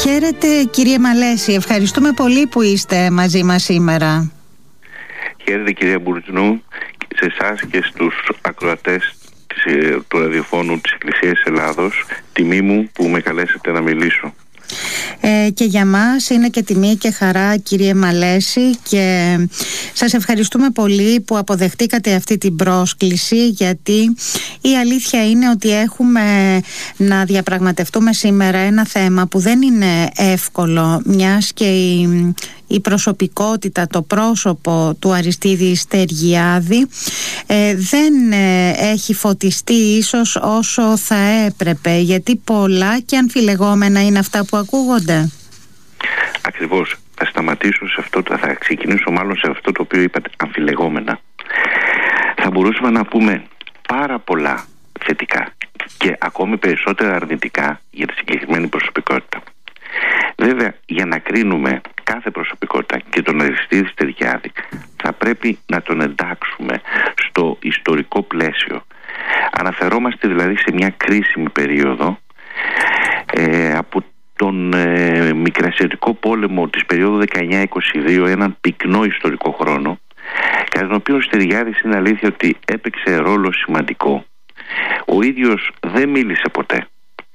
Χαίρετε κύριε Μαλέση, ευχαριστούμε πολύ που είστε μαζί μας σήμερα. Χαίρετε κυρία Μπουρτζνού, σε εσάς και στους ακροατές του ραδιοφώνου της Εκκλησίας Ελλάδος. Τιμή μου που με καλέσετε να μιλήσω. Και για μας είναι και τιμή και χαρά κύριε Μαλέση, και σας ευχαριστούμε πολύ που αποδεχτήκατε αυτή την πρόσκληση, γιατί η αλήθεια είναι ότι έχουμε να διαπραγματευτούμε σήμερα ένα θέμα που δεν είναι εύκολο, μιας και η προσωπικότητα, το πρόσωπο του Αριστίδη Στεργιάδη δεν έχει φωτιστεί ίσως όσο θα έπρεπε, γιατί πολλά και αμφιλεγόμενα είναι αυτά που ακούγονται. Ακριβώς. Θα σταματήσω σε αυτό, θα ξεκινήσω μάλλον σε αυτό το οποίο είπατε, αμφιλεγόμενα. Θα μπορούσαμε να πούμε πάρα πολλά θετικά και ακόμη περισσότερα αρνητικά για τη συγκεκριμένη προσωπικότητα. Βέβαια, για να κρίνουμε κάθε προσωπικότητα και τον Αριστίδη Στεργιάδη θα πρέπει να τον εντάξουμε στο ιστορικό πλαίσιο. Αναφερόμαστε δηλαδή σε μια κρίσιμη περίοδο από τον Μικρασιατικό πόλεμο της περίοδου 1922, έναν πυκνό ιστορικό χρόνο, κατά τον οποίο ο Στεργιάδης είναι αλήθεια ότι έπαιξε ρόλο σημαντικό. Ο ίδιος δεν μίλησε ποτέ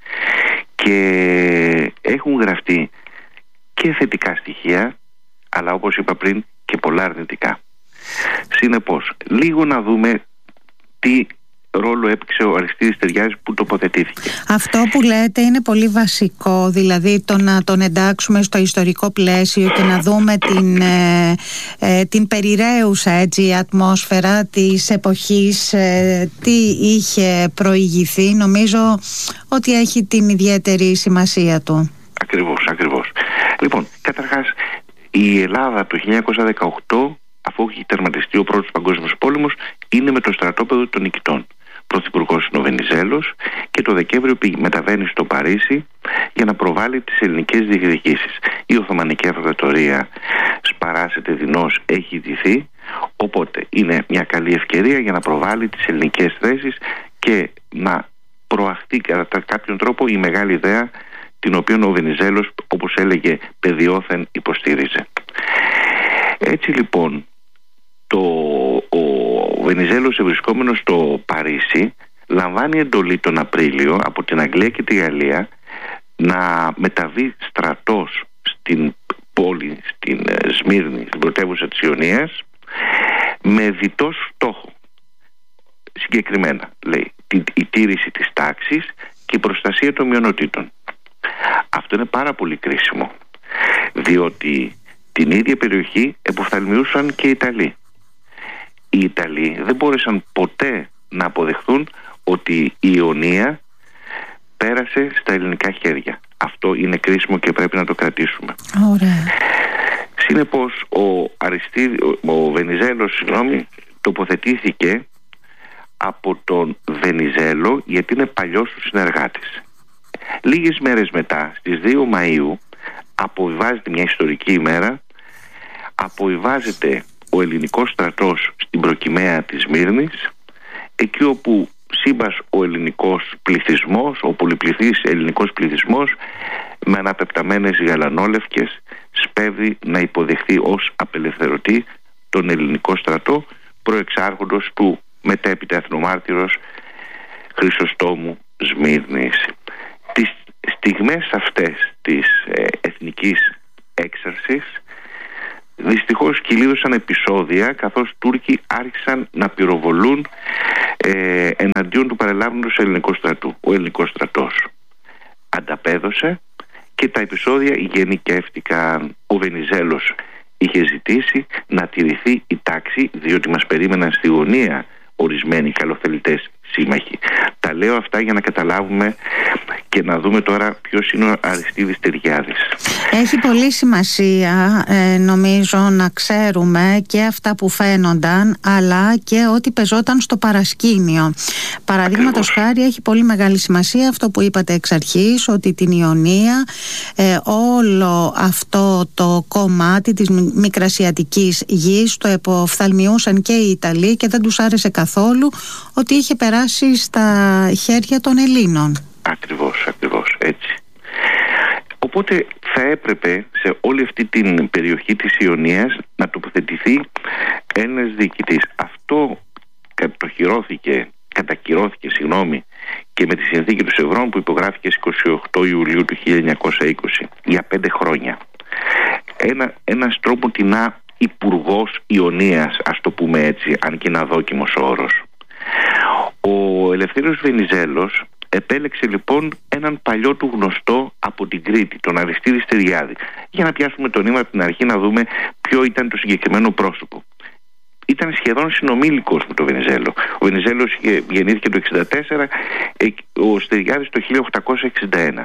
και έχουν γραφτεί και θετικά στοιχεία, αλλά όπως είπα πριν και πολλά αρνητικά. Συνεπώς, λίγο να δούμε τι ρόλο έπαιξε ο Αριστίδης Στεργιάδης που τοποθετήθηκε. Αυτό που λέτε είναι πολύ βασικό, δηλαδή το να τον εντάξουμε στο ιστορικό πλαίσιο και να δούμε την περιραίουσα ατμόσφαιρα της εποχής, τι είχε προηγηθεί. Νομίζω ότι έχει την ιδιαίτερη σημασία του. Ακριβώς. Λοιπόν, καταρχάς η Ελλάδα το 1918, αφού έχει τερματιστεί ο πρώτος παγκόσμιος πόλεμος, είναι με το στρατόπεδο των νικητών. Πρωθυπουργός είναι ο Βενιζέλος και το Δεκέμβριο μεταβαίνει στο Παρίσι για να προβάλλει τις ελληνικές διεκδικήσεις. Η Οθωμανική Αυτοκρατορία σπαράσεται δεινός, έχει ιτηθεί, οπότε είναι μια καλή ευκαιρία για να προβάλλει τις ελληνικές θέσεις και να προαχθεί κατά κάποιον τρόπο η μεγάλη ιδέα την οποία ο Βενιζέλος, όπως έλεγε, παιδιόθεν υποστήριζε. Έτσι λοιπόν ο Βενιζέλος, βρισκόμενος στο Παρίσι, λαμβάνει εντολή τον Απρίλιο από την Αγγλία και τη Γαλλία να μεταβεί στρατός στην πόλη, στην Σμύρνη, στην πρωτεύουσα της Ιωνίας, με διτό στόχο. Συγκεκριμένα λέει η τήρηση της τάξης και η προστασία των μειονοτήτων. Αυτό είναι πάρα πολύ κρίσιμο, διότι την ίδια περιοχή εποφθαλμιούσαν και οι Ιταλοί. Οι Ιταλοί δεν μπόρεσαν ποτέ να αποδεχθούν ότι η Ιωνία πέρασε στα ελληνικά χέρια. Αυτό είναι κρίσιμο και πρέπει να το κρατήσουμε. Ωραία. Συνεπώς ο Βενιζέλος τοποθετήθηκε από τον Βενιζέλο γιατί είναι παλιός του συνεργάτης. Λίγες μέρες μετά, στις 2 Μαΐου, αποβιβάζεται μια ιστορική ημέρα, αποβιβάζεται ο ελληνικός στρατός στην προκυμαία της Σμύρνης, εκεί όπου σύμπας ο ελληνικός πληθυσμός, ο πολυπληθής ελληνικός πληθυσμός, με αναπεπταμένες γαλανόλευκες σπέβδει να υποδεχθεί ως απελευθερωτή τον ελληνικό στρατό, προεξάρχοντος του μετέπειτα εθνομάρτυρος Χρυσοστόμου Σμύρνης. Τις στιγμές αυτές της εθνικής έξαρσης δυστυχώς κυλίδωσαν επεισόδια, καθώς Τούρκοι άρχισαν να πυροβολούν εναντίον του παρελάβοντος ελληνικού στρατού. Ο ελληνικός στρατός ανταπέδωσε και τα επεισόδια γενικεύτηκαν. Ο Βενιζέλος είχε ζητήσει να τηρηθεί η τάξη, διότι μας περίμεναν στη γωνία ορισμένοι καλοθελητές σύμμαχοι. Τα λέω αυτά για να καταλάβουμε και να δούμε τώρα ποιος είναι ο Αριστίδης Στεργιάδης. Έχει πολύ σημασία νομίζω να ξέρουμε και αυτά που φαίνονταν, αλλά και ό,τι πεζόταν στο παρασκήνιο. Παραδείγματος χάρη, έχει πολύ μεγάλη σημασία αυτό που είπατε εξ αρχής, ότι την Ιωνία, όλο αυτό το κομμάτι της μικρασιατικής γης το εποφθαλμιούσαν και οι Ιταλοί και δεν τους άρεσε καθόλου ότι είχε περάσει στα χέρια των Ελλήνων. Ακριβώς, έτσι. Οπότε θα έπρεπε σε όλη αυτή την περιοχή της Ιωνίας να τοποθετηθεί ένας διοικητής. Αυτό κατακυρώθηκε και με τη συνθήκη του Σευρών που υπογράφηκε στις 28 Ιουλίου του 1920 για 5 χρόνια. Ένας τρόπο τεινά υπουργός Ιωνίας, ας το πούμε έτσι, αν και είναι αδόκιμος όρος. Ο Ελευθέριος Βενιζέλος επέλεξε λοιπόν έναν παλιό του γνωστό από την Κρήτη, τον Αριστίδη Στεριάδη. Για να πιάσουμε το νήμα από την αρχή, να δούμε ποιο ήταν το συγκεκριμένο πρόσωπο. Ήταν σχεδόν συνομήλικος με τον Βενιζέλο. Ο Βενιζέλος γεννήθηκε το 1964, ο Στεριάδης το 1861.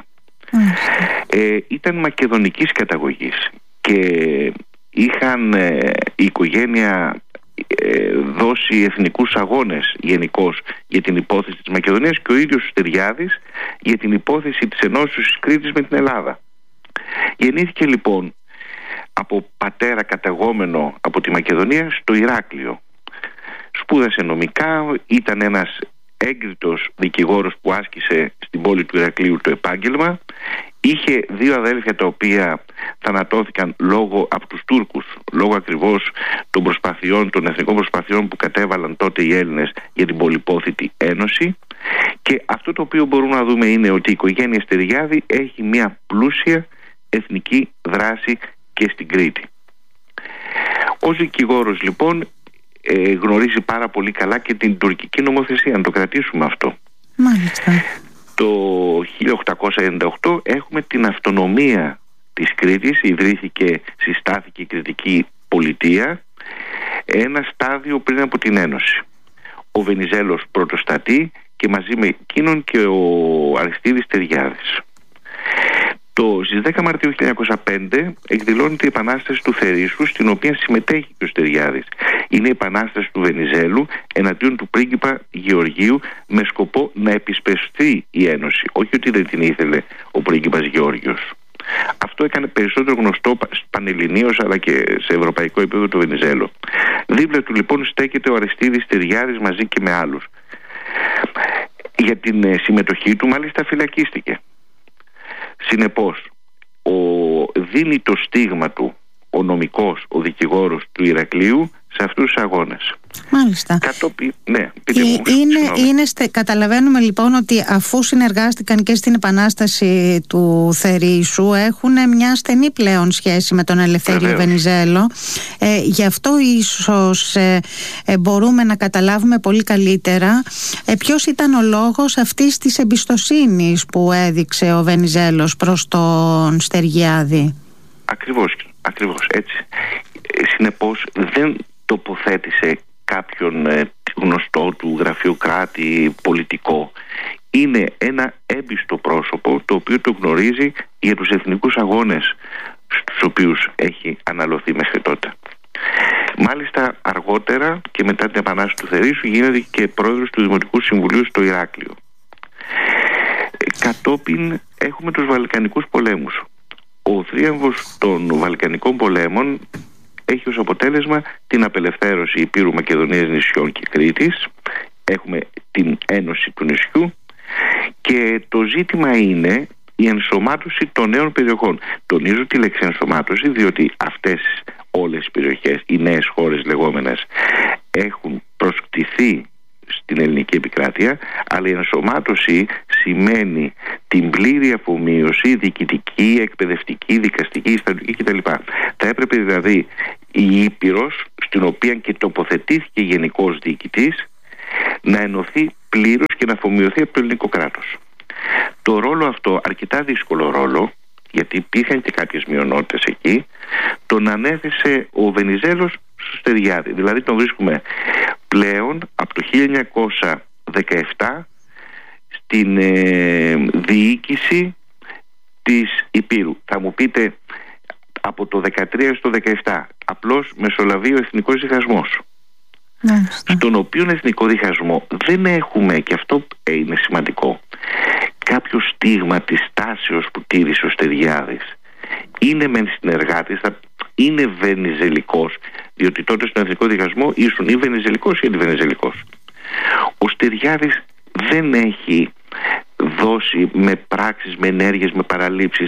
Ήταν μακεδονικής καταγωγής και είχαν η οικογένεια δώσει εθνικούς αγώνες γενικώς για την υπόθεση της Μακεδονίας και ο ίδιος ο Στεριάδης για την υπόθεση της ενώσεως της Κρήτης με την Ελλάδα. Γεννήθηκε λοιπόν από πατέρα καταγόμενο από τη Μακεδονία στο Ηράκλειο. Σπούδασε νομικά, ήταν ένας έγκριτος δικηγόρος που άσκησε στην πόλη του Ηρακλείου το επάγγελμα. Είχε 2 αδέλφια τα οποία θανατώθηκαν από τους Τούρκους, λόγω ακριβώς των εθνικών προσπαθειών που κατέβαλαν τότε οι Έλληνες για την πολυπόθητη ένωση. Και αυτό το οποίο μπορούμε να δούμε είναι ότι η οικογένεια Στεριάδη έχει μια πλούσια εθνική δράση και στην Κρήτη. Ως δικηγόρος λοιπόν γνωρίζει πάρα πολύ καλά και την τουρκική νομοθεσία, να το κρατήσουμε αυτό. Μάλιστα. Το 1898 έχουμε την αυτονομία της Κρήτης, συστάθηκε η Κρητική Πολιτεία, ένα στάδιο πριν από την Ένωση. Ο Βενιζέλος πρωτοστατεί και μαζί με εκείνον και ο Αριστίδης Στεριάδης. Στις 10 Μαρτίου 1905 εκδηλώνεται η Επανάσταση του Θερήσου, στην οποία συμμετέχει και ο Στεριάδης. Είναι η Επανάσταση του Βενιζέλου εναντίον του πρίγκιπα Γεωργίου, με σκοπό να επισπευστεί η Ένωση. Όχι ότι δεν την ήθελε ο πρίγκιπας Γεώργιος. Αυτό έκανε περισσότερο γνωστό πανελληνίως αλλά και σε ευρωπαϊκό επίπεδο το Βενιζέλο. Δίπλα του λοιπόν στέκεται ο Αριστίδης Στεριάδης μαζί και με άλλους. Για την συμμετοχή του μάλιστα φυλακίστηκε. Συνεπώς δίνει το στίγμα του ο νομικός, ο δικηγόρος του Ηρακλείου σε αυτούς τους αγώνες. Μάλιστα. Καταλαβαίνουμε λοιπόν ότι αφού συνεργάστηκαν και στην Επανάσταση του Θερήσου, έχουν μια στενή πλέον σχέση με τον Ελευθέριο Βενιζέλο. Γι' αυτό ίσως μπορούμε να καταλάβουμε πολύ καλύτερα ποιος ήταν ο λόγος αυτής της εμπιστοσύνης που έδειξε ο Βενιζέλος προς τον Στεριάδη. Ακριβώς έτσι. Συνεπώς δεν τοποθέτησε κάποιον γνωστό του, γραφειοκράτη, πολιτικό. Είναι ένα έμπιστο πρόσωπο το οποίο το γνωρίζει για τους εθνικούς αγώνες στους οποίους έχει αναλωθεί μέχρι τότε. Μάλιστα αργότερα και μετά την Επανάσταση του Θερήσου γίνεται και πρόεδρος του Δημοτικού Συμβουλίου στο Ηράκλειο. Κατόπιν έχουμε τους Βαλκανικούς πολέμους. Ο θρίαμβος των Βαλκανικών πολέμων έχει ως αποτέλεσμα την απελευθέρωση Υπήρου, Μακεδονίας, νησιών και Κρήτης. Έχουμε την ένωση του νησιού και το ζήτημα είναι η ενσωμάτωση των νέων περιοχών. Τονίζω τη λέξη ενσωμάτωση διότι αυτές όλες οι περιοχές, οι νέες χώρες λεγόμενες, έχουν προσκτηθεί στην ελληνική επικράτεια, αλλά η ενσωμάτωση σημαίνει την πλήρη αφομοίωση διοικητική, εκπαιδευτική, δικαστική, στρατιωτική κτλ. Θα έπρεπε δηλαδή η Ήπειρος, στην οποία και τοποθετήθηκε γενικός διοικητής, να ενωθεί πλήρως και να αφομοιωθεί από το ελληνικό κράτος. Το ρόλο αυτό, αρκετά δύσκολο ρόλο, γιατί υπήρχαν και κάποιες μειονότητες εκεί, τον ανέθεσε ο Βενιζέλος στο Στεριάδη. Δηλαδή τον βρίσκουμε πλέον από το 1917 στην διοίκηση της Υπήρου. Θα μου πείτε από το 13 στο 17 απλώς μεσολαβεί ο εθνικός διχασμός. Στον οποίο εθνικό διχασμό δεν έχουμε, και αυτό είναι σημαντικό, κάποιο στίγμα της τάσεως που τήρησε ο Στεριάδης. Είναι μεν συνεργάτης, είναι βενιζελικός, διότι τότε στον εθνικό διχασμό ήσουν ή βενιζελικός ή αντιβενιζελικός. Ο Στεριάδης δεν έχει δώσει με πράξεις, με ενέργειες, με παραλήψεις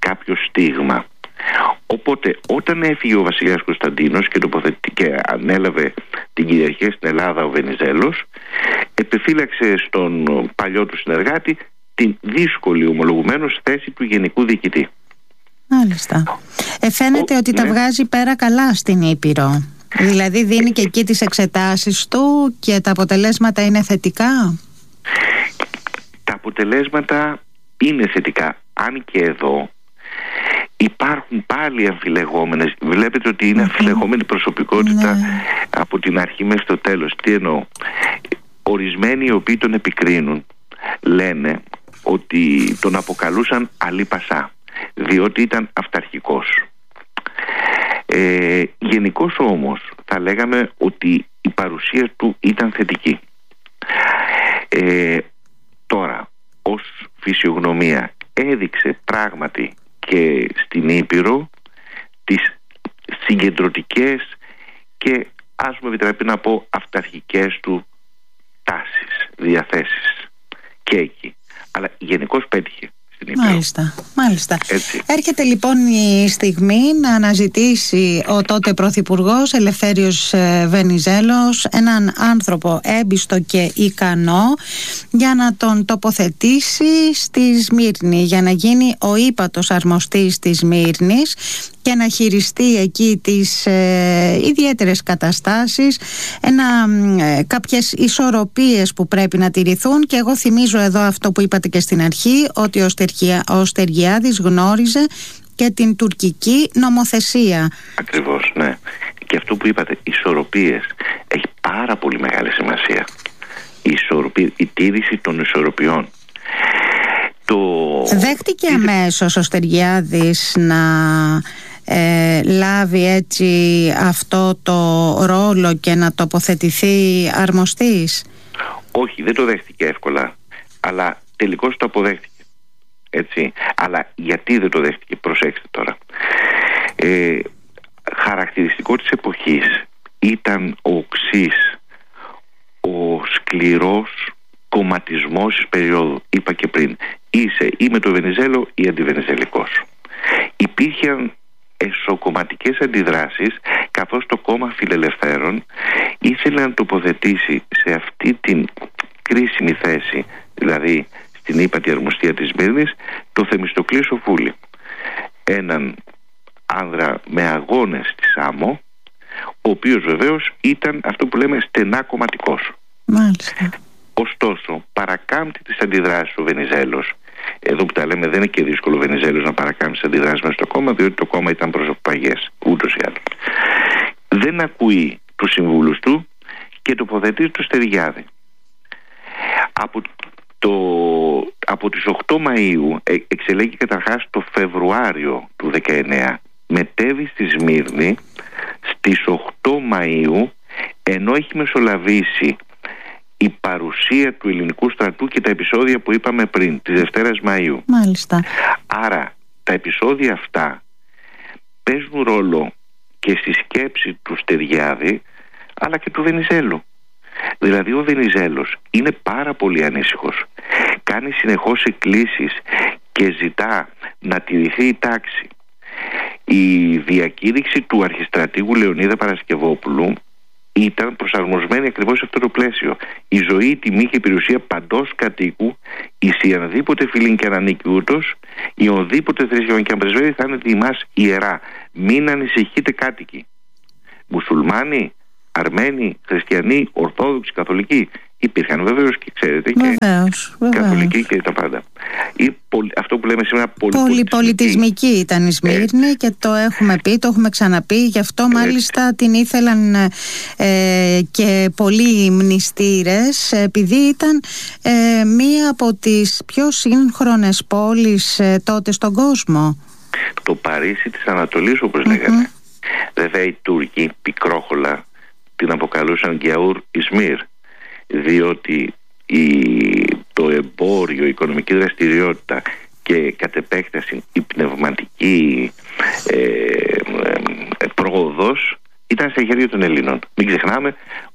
κάποιο στίγμα. Οπότε όταν έφυγε ο βασιλιάς Κωνσταντίνος και ανέλαβε την κυριαρχία στην Ελλάδα ο Βενιζέλος, επεφύλαξε στον παλιό του συνεργάτη την δύσκολη ομολογουμένως θέση του γενικού διοικητή. Μάλιστα. Φαίνεται ότι τα βγάζει πέρα καλά στην Ήπειρο. Δηλαδή δίνει και εκεί τις εξετάσεις του και τα αποτελέσματα είναι θετικά. Τα αποτελέσματα είναι θετικά. Αν και εδώ υπάρχουν πάλι αμφιλεγόμενες. Βλέπετε ότι είναι αμφιλεγόμενη προσωπικότητα από την αρχή μέχρι το τέλος. Τι εννοώ? Ορισμένοι οι οποίοι τον επικρίνουν λένε ότι τον αποκαλούσαν Αλή Πασά, διότι ήταν αυταρχικός. Γενικώς όμως θα λέγαμε ότι η παρουσία του ήταν θετική. Τώρα ως φυσιογνωμία έδειξε πράγματι και στην Ήπειρο τις συγκεντρωτικές και, ας μου επιτρέπει να πω, αυταρχικές του τάσεις, διαθέσεις και εκεί. Αλλά γενικώς πέτυχε στην Ήπειρο. Μάλιστα. Έτσι. Έρχεται λοιπόν η στιγμή να αναζητήσει ο τότε Πρωθυπουργός Ελευθέριος Βενιζέλος έναν άνθρωπο έμπιστο και ικανό για να τον τοποθετήσει στη Σμύρνη, για να γίνει ο ύπατος αρμοστής της Σμύρνης και να χειριστεί εκεί τις ιδιαίτερες καταστάσεις, κάποιες ισορροπίες που πρέπει να τηρηθούν. Και εγώ θυμίζω εδώ αυτό που είπατε και στην αρχή, ότι ο Στεργιάδης γνώριζε και την τουρκική νομοθεσία. Ακριβώς, ναι. Και αυτό που είπατε, ισορροπίες, έχει πάρα πολύ μεγάλη σημασία. Η τήρηση των ισορροπιών. Δέχτηκε αμέσως ο Στεργιάδης να λάβει έτσι αυτό το ρόλο και να τοποθετηθεί αρμοστής? Όχι, δεν το δέχτηκε εύκολα, αλλά τελικώς το αποδέχτηκε. Έτσι. Αλλά γιατί δεν το δέχτηκε? Προσέξτε τώρα. Χαρακτηριστικό της εποχής ήταν ο οξύς, ο σκληρός κομματισμός της περίοδου. Είπα και πριν, είσαι ή με το Βενιζέλο ή αντιβενιζελικός. Υπήρχαν εσωκομματικές αντιδράσεις, καθώς το κόμμα Φιλελευθέρων ήθελε να τοποθετήσει σε αυτή την κρίσιμη θέση, δηλαδή στην ύπατη αρμοστία της Σμύρνης, το Θεμιστοκλή Σοφούλη, έναν άνδρα με αγώνες στη Σάμο, ο οποίος βεβαίως ήταν αυτό που λέμε στενά κομματικός. Μάλιστα. Ωστόσο παρακάμπτει τις αντιδράσεις ο Βενιζέλος. Εδώ που τα λέμε δεν είναι και δύσκολο ο Βενιζέλος να παρακάμψει τις αντιδράσεις μέσα στο κόμμα, διότι το κόμμα ήταν προσωπαγές ούτως ή άλλως. Δεν ακούει τους συμβούλους του και τοποθετεί το Στεργιάδη. Από τις 8 Μαΐου εξελέγει καταρχάς το Φεβρουάριο του 19. Μετέβη στη Σμύρνη στις 8 Μαΐου, ενώ έχει μεσολαβήσει η παρουσία του ελληνικού στρατού και τα επεισόδια που είπαμε πριν, της Δευτέρας Μαΐου. Μάλιστα. Άρα τα επεισόδια αυτά παίζουν ρόλο και στη σκέψη του Στεργιάδη, αλλά και του Βενιζέλου. Δηλαδή ο Βενιζέλος είναι πάρα πολύ ανήσυχος. Κάνει συνεχώς εκκλήσεις και ζητά να τηρηθεί η τάξη. Η διακήρυξη του αρχιστρατήγου Λεωνίδα Παρασκευόπουλου ήταν προσαρμοσμένη ακριβώς σε αυτό το πλαίσιο. Η ζωή, η τιμή και η περιουσία παντός κατοίκου, εις ανδήποτε φιλήν και ανανίκη ούτως, ή οδήποτε θρησκευόν και αν πρεσβεύει, θα είναι ημάς ιερά. Μην ανησυχείτε κάτοικοι. Μουσουλμάνοι, Αρμένοι, Χριστιανοί, Ορθόδοξοι, Καθολικοί. Υπήρχαν βεβαίως και ξέρετε βεβαίως. Καθολικοί και τα πάντα. Αυτό που λέμε σήμερα πολυπολιτισμική ήταν η Σμύρνη και το έχουμε πει, το έχουμε ξαναπεί. Γι' αυτό μάλιστα την ήθελαν και πολλοί μνηστήρες, επειδή ήταν μία από τις πιο σύγχρονες πόλεις τότε στον κόσμο. Το Παρίσι της Ανατολής, όπως λέγανε. Βέβαια οι Τούρκοι πικρόχολα την αποκαλούσαν Γκιαούρ Ισμύρ, διότι το εμπόριο, η οικονομική δραστηριότητα και κατ' επέκταση η πνευματική πρόοδος ήταν στα χέρια των Ελλήνων. Μην ξεχνάμε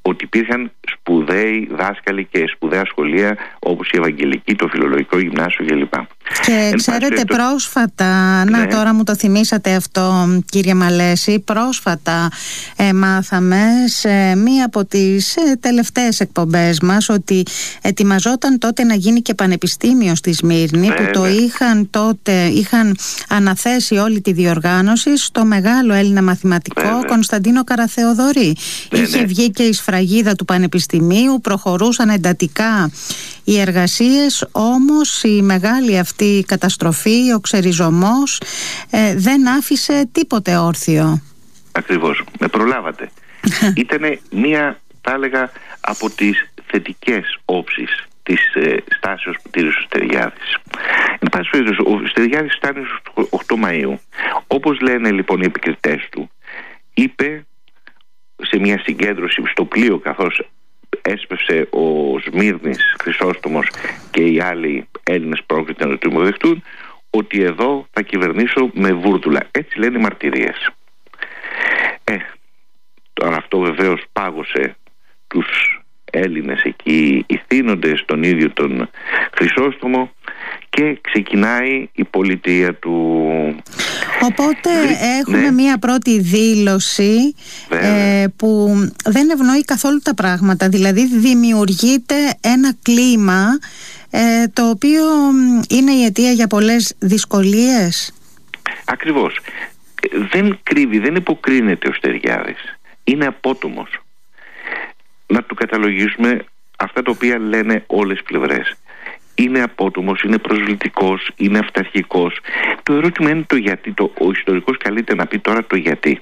ότι υπήρχαν σπουδαίοι δάσκαλοι και σπουδαία σχολεία όπως η Ευαγγελική, το Φιλολογικό Γυμνάσιο κλπ. Και ξέρετε πρόσφατα, ναι. Τώρα μου το θυμήσατε αυτό κύριε Μαλέση, πρόσφατα μάθαμε σε μία από τις τελευταίες εκπομπές μας ότι ετοιμαζόταν τότε να γίνει και πανεπιστήμιο στη Σμύρνη, που το είχαν αναθέσει όλη τη διοργάνωση στο μεγάλο Έλληνα μαθηματικό Κωνσταντίνο Καραθεοδωρή. Είχε βγει και η σφραγίδα του πανεπιστημίου, προχωρούσαν εντατικά οι εργασίες, όμως η μεγάλη αυτή καταστροφή, ο ξεριζωμός δεν άφησε τίποτε όρθιο. Ακριβώς, με προλάβατε. Ήτανε μία, θα έλεγα, από τις θετικές όψεις της στάσεως που τήρησε ο Στεριάδης. Ο Στεριάδης φτάνει στους 8 Μαΐου. Όπως λένε λοιπόν οι επικριτές του, είπε σε μια συγκέντρωση στο πλοίο, καθώς έσπευσε ο Σμύρνης Χρυσόστομος και οι άλλοι Έλληνες πρόκειται να το υποδεχτούν, ότι εδώ θα κυβερνήσω με βούρδουλα. Έτσι λένε οι μαρτυρίες. Τώρα αυτό βεβαίως πάγωσε τους Έλληνες εκεί ηθήνοντες, τον ίδιο τον Χρυσόστομο, και ξεκινάει η πολιτεία του. Οπότε έχουμε μία πρώτη δήλωση που δεν ευνοεί καθόλου τα πράγματα. Δηλαδή δημιουργείται ένα κλίμα το οποίο είναι η αιτία για πολλές δυσκολίες. Ακριβώς. Δεν κρύβει, δεν υποκρίνεται ο Στεριάδης. Είναι απότομος. Να του καταλογίσουμε αυτά τα οποία λένε όλες τις πλευρές. Είναι απότομος, είναι προσβλητικός, είναι αυταρχικός. Το ερώτημα είναι το γιατί. Ο ιστορικός καλείται να πει τώρα το γιατί.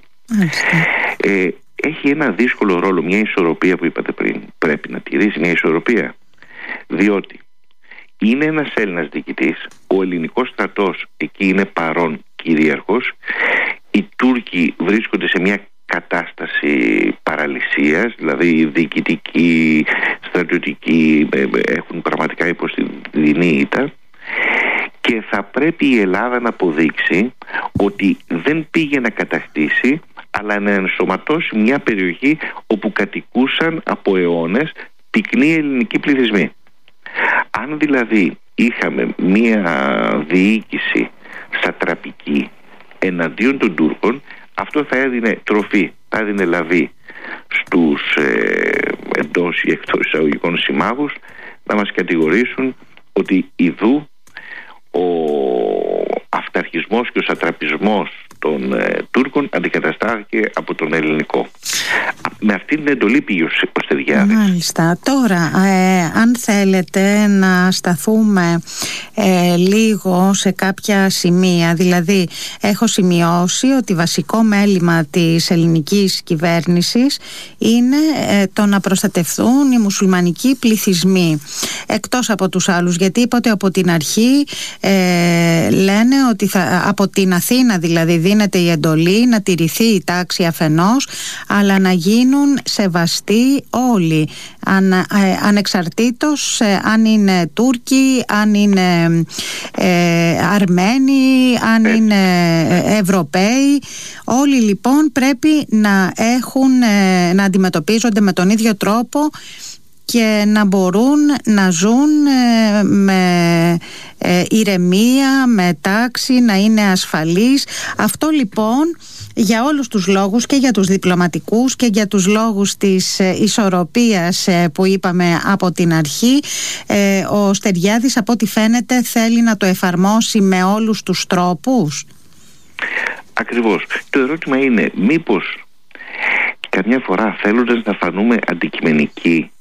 Έχει ένα δύσκολο ρόλο, μια ισορροπία που είπατε πριν. Πρέπει να τηρήσει μια ισορροπία. Διότι είναι ένας Έλληνας διοικητής, ο ελληνικός στρατός εκεί είναι παρόν κυρίαρχος, οι Τούρκοι βρίσκονται σε μια κατάσταση παραλυσίας, δηλαδή οι διοικητικοί, στρατιωτικοί έχουν πραγματικά υποστηδινή ήττα, και θα πρέπει η Ελλάδα να αποδείξει ότι δεν πήγε να κατακτήσει, αλλά να ενσωματώσει μια περιοχή όπου κατοικούσαν από αιώνες πυκνοί ελληνικοί πληθυσμοί. Αν δηλαδή είχαμε μια διοίκηση σατραπική εναντίον των Τούρκων, αυτό θα έδινε τροφή, θα έδινε λαβή στους εντός ή εκτός εισαγωγικών συμμάχους να μας κατηγορήσουν ότι ιδού ο αυταρχισμός και ο σατραπισμός των Τούρκων αντικαταστάθηκε από τον ελληνικό. Με αυτή την εντολή πήγε ο Στεριάδης. Μάλιστα. Τώρα, αν θέλετε να σταθούμε λίγο σε κάποια σημεία, δηλαδή έχω σημειώσει ότι βασικό μέλημα της ελληνικής κυβέρνησης είναι το να προστατευθούν οι μουσουλμανικοί πληθυσμοί, εκτός από τους άλλους, γιατί είπατε από την αρχή λένε ότι από την Αθήνα δηλαδή δίνεται η εντολή να τηρηθεί η τάξη αφενός, αλλά να γίνουν σεβαστοί όλοι, ανεξαρτήτως αν είναι Τούρκοι, αν είναι Αρμένοι, αν είναι Ευρωπαίοι. Όλοι λοιπόν πρέπει να να αντιμετωπίζονται με τον ίδιο τρόπο και να μπορούν να ζουν με ηρεμία, με τάξη, να είναι ασφαλείς. Αυτό λοιπόν για όλους τους λόγους, και για τους διπλωματικούς και για τους λόγους της ισορροπίας που είπαμε από την αρχή, ο Στεριάδης από ό,τι φαίνεται θέλει να το εφαρμόσει με όλους τους τρόπους. Ακριβώς. Το ερώτημα είναι μήπως καμιά φορά, θέλοντας να φανούμε αντικειμενικοί,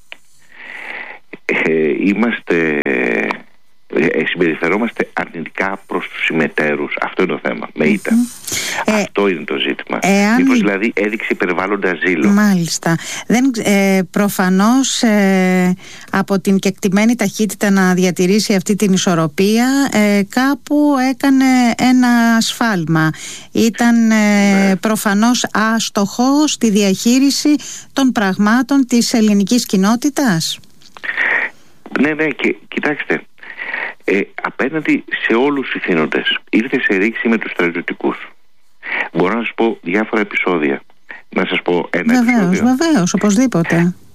συμπεριφερόμαστε αρνητικά προς τους συμμετέρους. Αυτό είναι το θέμα. Με ήττα. Αυτό είναι το ζήτημα. Μήπως δηλαδή έδειξε υπερβάλλοντα ζήλο. Μάλιστα. Προφανώς από την κεκτημένη ταχύτητα να διατηρήσει αυτή την ισορροπία κάπου έκανε ένα σφάλμα. Ήταν προφανώς άστοχο στη διαχείριση των πραγμάτων της ελληνικής κοινότητας. Ναι, και κοιτάξτε, απέναντι σε όλους τους ηθήνοντες ήρθε σε ρήξη με τους στρατιωτικούς. Μπορώ να σας πω διάφορα επεισόδια. Να σας πω ένα επεισόδιο. Βεβαίως, οπωσδήποτε.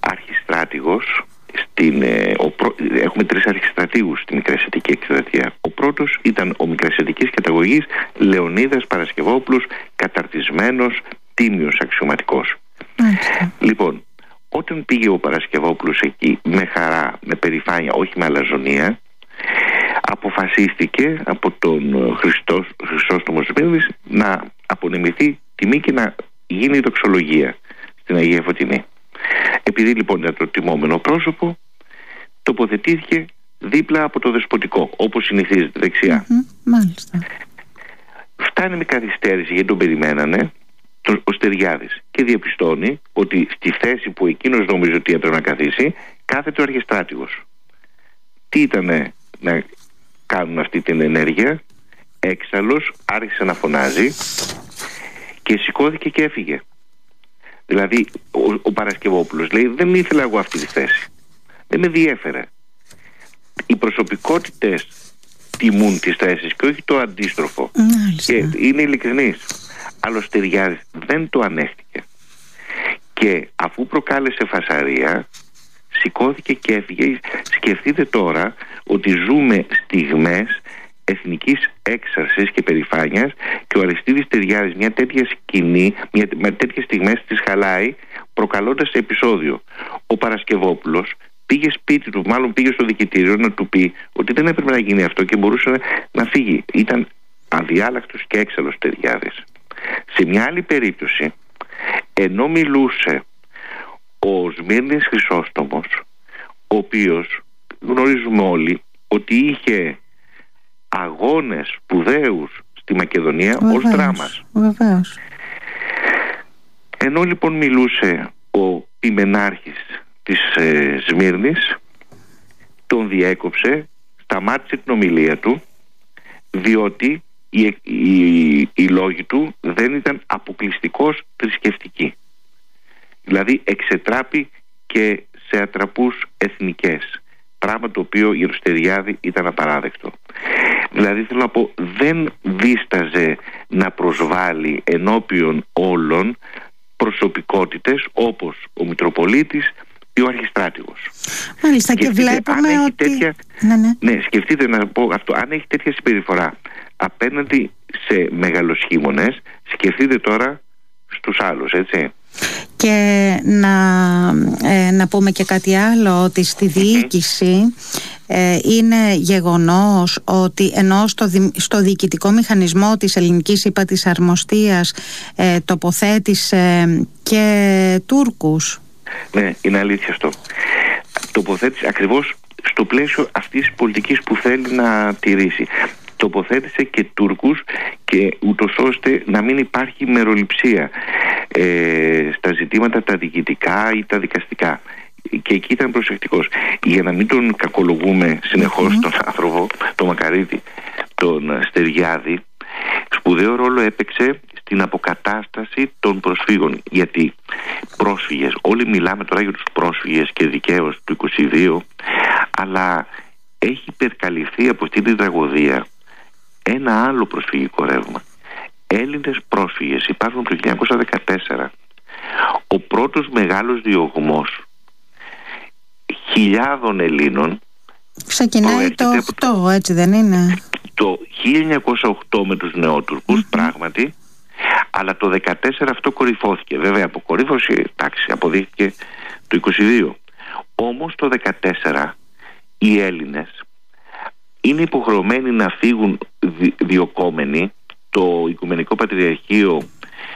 αρχιστράτηγος έχουμε 3 αρχιστρατήγους στη Μικρασιατική εκστρατεία. Ο πρώτος ήταν ο μικρασιατικής καταγωγής Λεωνίδας Παρασκευόπουλος, καταρτισμένος, τίμιος αξιωματικός. Λοιπόν, όταν πήγε ο Παρασκευόπουλος εκεί με χαρά, με περηφάνεια, όχι με αλαζονία, αποφασίστηκε από τον Χρυσόστομο Σμύρνης να απονεμηθεί τιμή και να γίνει δοξολογία στην Αγία Φωτεινή. Επειδή λοιπόν ήταν το τιμόμενο πρόσωπο, τοποθετήθηκε δίπλα από το δεσποτικό, όπως συνηθίζεται, δεξιά. Μάλιστα. Φτάνει με καθυστέρηση, γιατί τον περιμένανε, ο Στεριάδης, και διαπιστώνει ότι στη θέση που εκείνος νόμιζε ότι έπρεπε να καθίσει, κάθεται ο αρχιστράτηγος. Τι ήτανε να κάνουν αυτή την ενέργεια? Έξαλλος, άρχισε να φωνάζει και σηκώθηκε και έφυγε. Δηλαδή ο Παρασκευόπουλος λέει: δεν ήθελα εγώ αυτή τη θέση, δεν με διέφερε. Οι προσωπικότητες τιμούν τις θέσεις και όχι το αντίστροφο. Και είναι ειλικρινής. Αλλά ο Στεριάδης δεν το ανέχτηκε και αφού προκάλεσε φασαρία, σηκώθηκε και έφυγε. Σκεφτείτε τώρα ότι ζούμε στιγμές εθνικής έξαρσης και περηφάνειας και ο Αριστίδης Στεριάδης μια τέτοια σκηνή, με τέτοιες στιγμές τις χαλάει, προκαλώντας επεισόδιο. Ο Παρασκευόπουλος πήγε σπίτι του, μάλλον πήγε στο δικητήριο να του πει ότι δεν έπρεπε να γίνει αυτό και μπορούσε να φύγει. Ήταν αδιάλακτος και έξαλλος Στεριάδης. Σε μια άλλη περίπτωση, ενώ μιλούσε ο Σμύρνης Χρυσόστομος, ο οποίος γνωρίζουμε όλοι ότι είχε αγώνες σπουδαίους στη Μακεδονία ως δράμας. Βεβαίως. Ενώ λοιπόν μιλούσε ο ποιμενάρχης της Σμύρνης, τον διέκοψε, σταμάτησε την ομιλία του, διότι οι λόγοι του δεν ήταν αποκλειστικώς θρησκευτικοί. Δηλαδή εξετράπη και σε ατραπούς εθνικές, πράγμα το οποίο για τον Στεριάδη ήταν απαράδεκτο. Δηλαδή θέλω να πω, δεν δίσταζε να προσβάλλει ενώπιον όλων προσωπικότητες όπως ο Μητροπολίτης ή ο Αρχιστράτηγος. Μάλιστα, και βλέπουμε ότι... Τέτοια... Ναι, σκεφτείτε να πω αυτό. Αν έχει τέτοια συμπεριφορά απέναντι σε μεγαλοσχήμονες, σκεφτείτε τώρα στους άλλους, έτσι. Και να πούμε και κάτι άλλο, ότι στη διοίκηση είναι γεγονός ότι ενώ στο διοικητικό μηχανισμό της ελληνικής ΥΠΑΤΗΣ Αρμοστίας τοποθέτησε και Τούρκους. Ναι, είναι αλήθεια αυτό. Τοποθέτησε ακριβώς στο πλαίσιο αυτής της πολιτικής που θέλει να τηρήσει. Τοποθέτησε και Τούρκους, και ούτως ώστε να μην υπάρχει μεροληψία στα ζητήματα τα διοικητικά ή τα δικαστικά. Και εκεί ήταν προσεκτικός. Για να μην τον κακολογούμε συνεχώς τον άνθρωπο, τον Μακαρίτη, τον Στεριάδη, σπουδαίο ρόλο έπαιξε στην αποκατάσταση των προσφύγων. Γιατί πρόσφυγες, όλοι μιλάμε τώρα για τους πρόσφυγες και δικαίως του 22, αλλά έχει υπερκαλυφθεί από αυτή την τραγωδία ένα άλλο προσφυγικό ρεύμα. Έλληνες πρόσφυγες υπάρχουν το 1914. Ο πρώτος μεγάλος διωγμός χιλιάδων Ελλήνων ξεκινάει το 8, έτσι δεν είναι? Το 1908 με τους Νεότουρκους, πράγματι, αλλά το 14 αυτό κορυφώθηκε. Βέβαια, αποκορύφωση, εντάξει, αποδείχθηκε το 22. Όμως το 14 οι Έλληνες είναι υποχρεωμένοι να φύγουν διοκόμενοι. Το Οικουμενικό Πατριαρχείο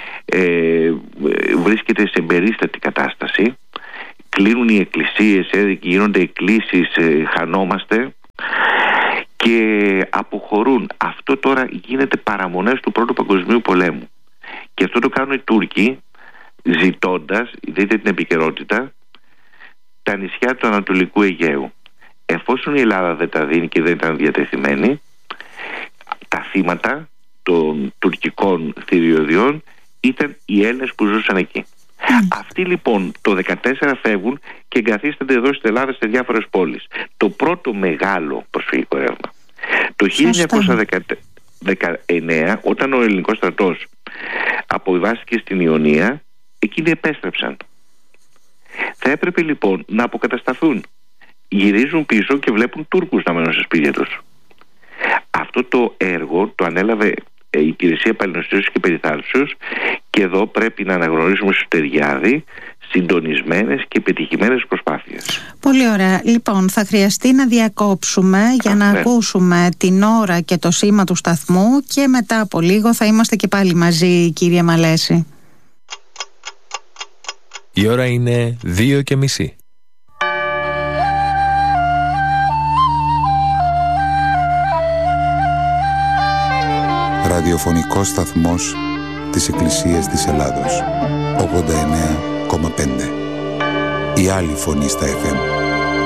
βρίσκεται σε περίστατη κατάσταση. Κλείνουν οι εκκλησίες, γίνονται εκκλήσεις, χανόμαστε και αποχωρούν. Αυτό τώρα γίνεται παραμονές του Πρώτου Παγκοσμίου Πολέμου. Και αυτό το κάνουν οι Τούρκοι ζητώντας, δείτε την επικαιρότητα, τα νησιά του Ανατολικού Αιγαίου. Εφόσον η Ελλάδα δεν τα δίνει και δεν ήταν διατεθειμένη, τα θύματα των τουρκικών θηριωδιών ήταν οι Έλληνες που ζούσαν εκεί. Αυτοί λοιπόν το 14 φεύγουν και εγκαθίστανται εδώ στην Ελλάδα σε διάφορες πόλεις. Το πρώτο μεγάλο προσφυγικό ρεύμα. Το 1919, όταν ο ελληνικός στρατός αποβιβάστηκε στην Ιωνία, εκείνοι επέστρεψαν. Θα έπρεπε λοιπόν να αποκατασταθούν. Γυρίζουν πίσω και βλέπουν Τούρκους να μένουν στα σπίτια τους. Αυτό το έργο το ανέλαβε η Υπηρεσία Παλαινοστήσεως και Περιθάλψεως, και εδώ πρέπει να αναγνωρίσουμε στο Στεριάδη συντονισμένες και πετυχημένες προσπάθειες. Πολύ ωραία. Λοιπόν, θα χρειαστεί να διακόψουμε για να ακούσουμε την ώρα και το σήμα του σταθμού, και μετά από λίγο θα είμαστε και πάλι μαζί, κύριε Μαλέση. Η ώρα είναι 2:30. Ραδιοφωνικός σταθμός της Εκκλησίας της Ελλάδος, 89,5. Η άλλη φωνή στα FM.